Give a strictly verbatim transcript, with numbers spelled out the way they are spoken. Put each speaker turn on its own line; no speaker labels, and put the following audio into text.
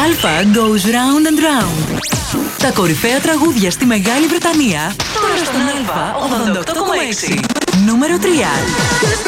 Alpha goes round and round. Τα κορυφαία τραγούδια στη Μεγάλη Βρετανία τώρα στον Alpha ογδόντα οκτώ κόμμα έξι. Νούμερο τρία.